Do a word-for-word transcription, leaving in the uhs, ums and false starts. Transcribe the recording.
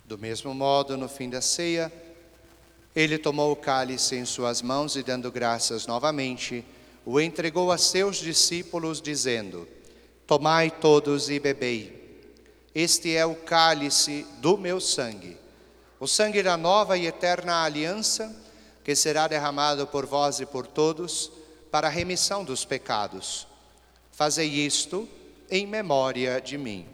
Do mesmo modo, no fim da ceia, ele tomou o cálice em suas mãos e, dando graças novamente, o entregou a seus discípulos, dizendo: tomai todos e bebei. Este é o cálice do meu sangue, o sangue da nova e eterna aliança, que será derramado por vós e por todos, para a remissão dos pecados. Fazei isto em memória de mim.